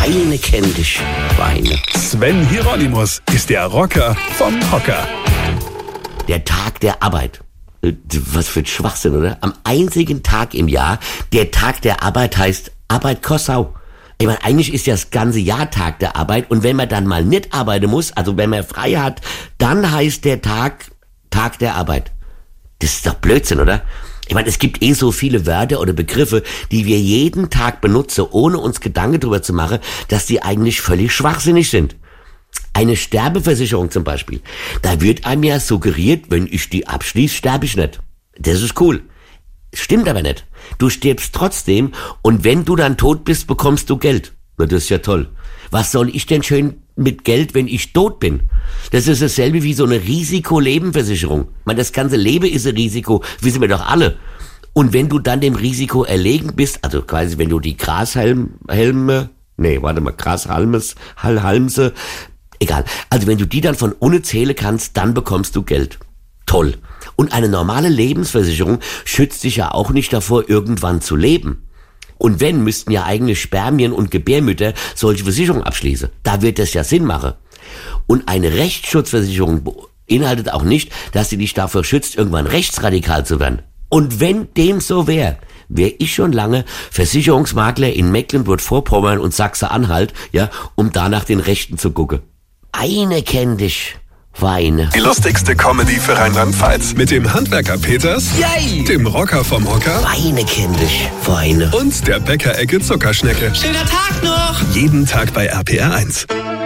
Weine kenn dich, Weine. Sven Hieronymus ist der Rocker vom Hocker. Der Tag der Arbeit. Was für ein Schwachsinn, oder? Am einzigen Tag im Jahr, der Tag der Arbeit heißt Arbeit Kossau. Ich meine, eigentlich ist ja das ganze Jahr Tag der Arbeit und wenn man dann mal nicht arbeiten muss, also wenn man frei hat, dann heißt der Tag der Arbeit. Das ist doch Blödsinn, oder? Ich meine, es gibt so viele Wörter oder Begriffe, die wir jeden Tag benutzen, ohne uns Gedanken darüber zu machen, dass die eigentlich völlig schwachsinnig sind. Eine Sterbeversicherung zum Beispiel. Da wird einem ja suggeriert, wenn ich die abschließe, sterbe ich nicht. Das ist cool. Stimmt aber nicht. Du stirbst trotzdem und wenn du dann tot bist, bekommst du Geld. Na, das ist ja toll. Was soll ich denn schön mit Geld, wenn ich tot bin? Das ist dasselbe wie so eine Risikolebenversicherung. Ich meine, das ganze Leben ist ein Risiko, wissen wir doch alle. Und wenn du dann dem Risiko erlegen bist, also quasi wenn du die Grashalmse, egal. Also wenn du die dann von ohne zählen kannst, dann bekommst du Geld. Toll. Und eine normale Lebensversicherung schützt dich ja auch nicht davor, irgendwann zu leben. Und wenn, müssten ja eigentlich Spermien und Gebärmütter solche Versicherungen abschließen. Da wird das ja Sinn machen. Und eine Rechtsschutzversicherung beinhaltet auch nicht, dass sie dich davor schützt, irgendwann rechtsradikal zu werden. Und wenn dem so wäre ich schon lange Versicherungsmakler in Mecklenburg-Vorpommern und Sachsen-Anhalt, ja, um da nach den Rechten zu gucken. Eine kenn dich, Weine. Die lustigste Comedy für Rheinland-Pfalz. Mit dem Handwerker Peters, Yay! Dem Rocker vom Hocker Weine kenn dich, Weine. und der Bäckerecke Zuckerschnecke. Schöner Tag noch! Jeden Tag bei RPR 1.